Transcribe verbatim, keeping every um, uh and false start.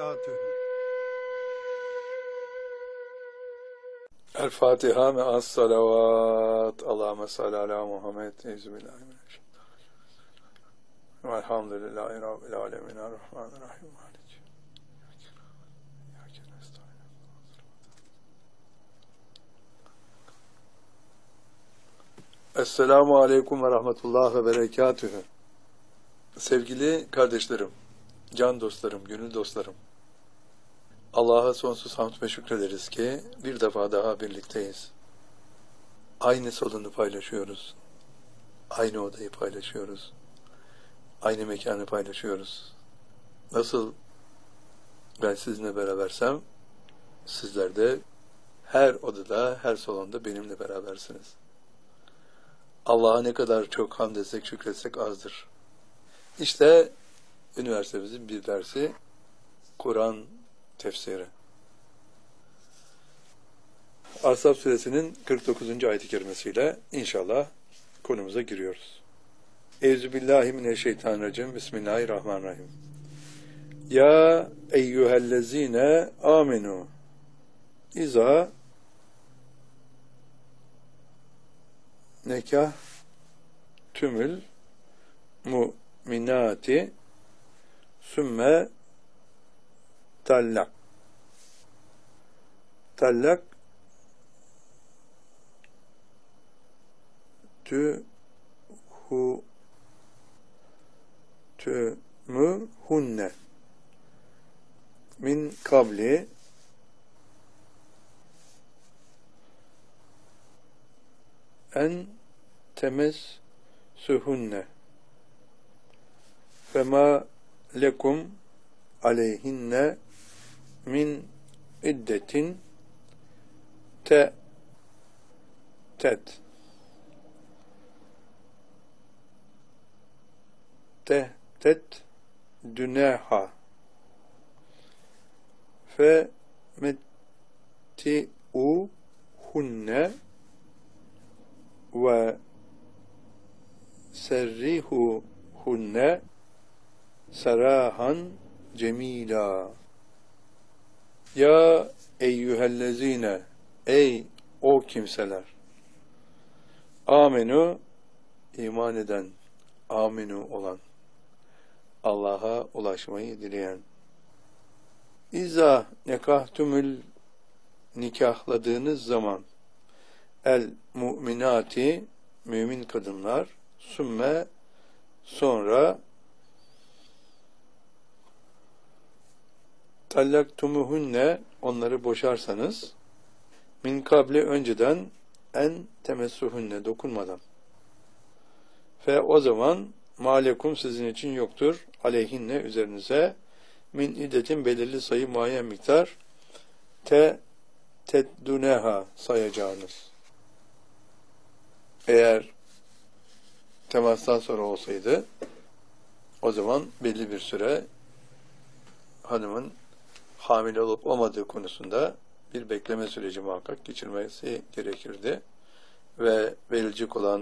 berekatühü. El Fatiha me'as salavat. Allahümme salli ala Muhammed. Euzubillahimineşşeytanirracim. Velhamdülillahi Rabbil alemin. Errahmanirrahim. Esselamu aleyküm ve rahmetullah ve berekatühü. Sevgili kardeşlerim, can dostlarım, gönül dostlarım, Allah'a sonsuz hamd ve şükrederiz ki bir defa daha birlikteyiz. Aynı salonu paylaşıyoruz. Aynı odayı paylaşıyoruz. Aynı mekanı paylaşıyoruz. Nasıl ben sizinle berabersem, sizler de her odada, her salonda benimle berabersiniz. Allah'a ne kadar çok hamd etsek, şükretsek azdır. İşte üniversitemizin bir dersi Kur'an tefsiri. Ahzab suresinin kırk dokuzuncu ayet-i kerimesiyle inşallah konumuza giriyoruz. Euzubillahimineşşeytanirracim. Bismillahirrahmanirrahim. Ya eyyühellezine amenu İza nekah tümül mu'minati sümme tallak. Tallak tü hu tü mü hunne min kabli en temez suhunne fema lekum aleyhinne min iddetin te tet te tet düneha fe metti u hunne ve serrihu hunne sarahan cemila. Ya eyyühellezine, ey o kimseler, amenu, iman eden, aminu olan, Allah'a ulaşmayı dileyen, İza nekahtumül, nikahladığınız zaman, el mu'minati, mümin kadınlar, sümme, sonra, tallaktumuhunne, onları boşarsanız, min kabli, önceden, en temessuhunne, dokunmadan. Ve o zaman, malekum, sizin için yoktur, aleyhinne, üzerinize, min iddetin, belirli sayı, muayyen miktar, te tedduneha, sayacağınız. Eğer temastan sonra olsaydı, o zaman belli bir süre hanımın hamile olup olmadığı konusunda bir bekleme süreci muhakkak geçirmesi gerekirdi ve verilecek olan